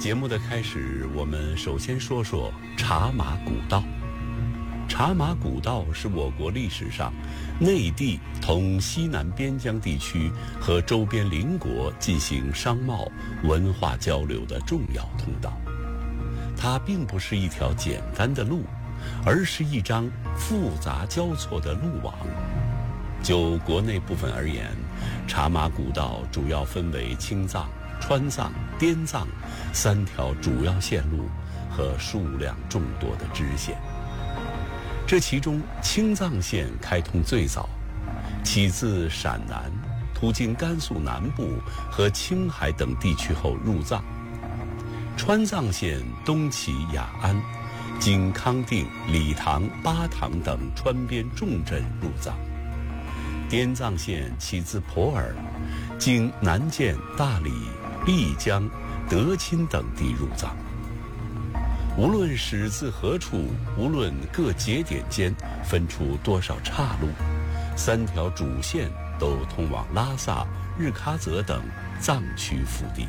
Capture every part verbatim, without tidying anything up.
节目的开始，我们首先说说茶马古道。茶马古道是我国历史上内地同西南边疆地区和周边邻国进行商贸文化交流的重要通道。它并不是一条简单的路，而是一张复杂交错的路网。就国内部分而言，茶马古道主要分为青藏、川藏、滇藏三条主要线路和数量众多的支线。这其中青藏线开通最早，起自陕南，途经甘肃南部和青海等地区后入藏。川藏线东起雅安，经康定、理塘、巴塘等川边重镇入藏。滇藏线起自普洱，经南涧、大理、丽江、德钦等地入藏。无论始自何处，无论各节点间分出多少岔路，三条主线都通往拉萨、日喀则等藏区腹地。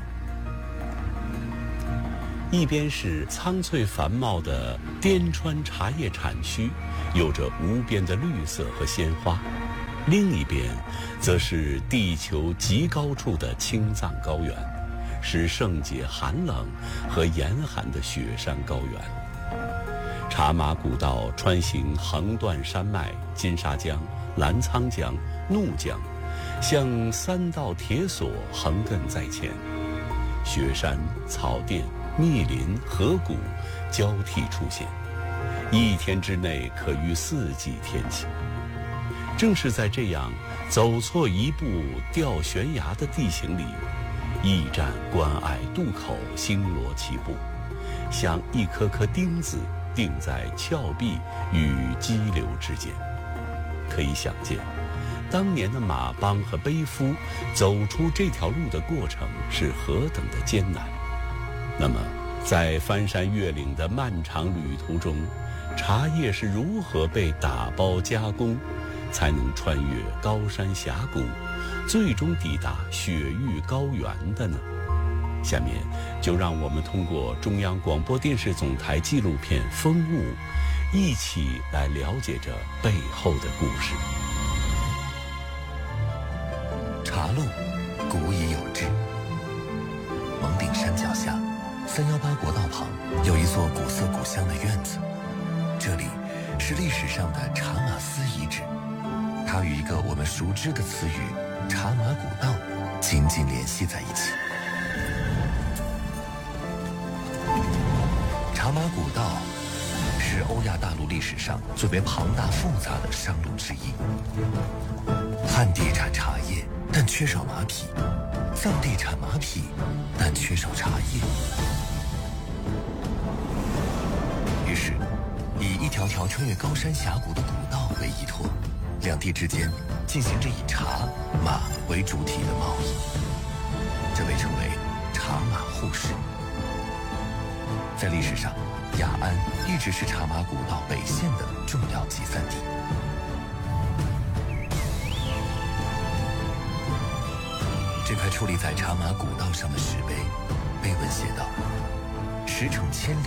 一边是苍翠繁茂的滇川茶叶产区，有着无边的绿色和鲜花；另一边则是地球极高处的青藏高原，是圣洁寒冷和严寒的雪山高原。茶马古道穿行横断山脉金沙江、澜沧江、怒江，像三道铁索横亘在前，雪山、草甸、密林、河谷交替出现，一天之内可遇四季天气。正是在这样走错一步掉悬崖的地形里，驿站关隘渡口星罗棋布，像一颗颗钉子钉在峭壁与激流之间。可以想见，当年的马帮和背夫走出这条路的过程是何等的艰难。那么在翻山越岭的漫长旅途中，茶叶是如何被打包加工，才能穿越高山峡谷，最终抵达雪域高原的呢？下面就让我们通过中央广播电视总台纪录片《风物》，一起来了解这背后的故事。 茶路古已有之。蒙顶山脚下三幺八国道旁有一座古色古香的院子，这里是历史上的茶马寺遗址，它与一个我们熟知的词语茶马古道紧紧联系在一起。茶马古道是欧亚大陆历史上最为庞大复杂的商路之一。汉地产茶叶，但缺少马匹；藏地产马匹，但缺少茶叶。于是，以一条条穿越高山峡谷的古道为依托，两地之间进行着以茶马为主体的贸易，这被称为茶马互市。在历史上，雅安一直是茶马古道北线的重要集散地。这块矗立在茶马古道上的石碑，碑文写道：“驰骋千里。”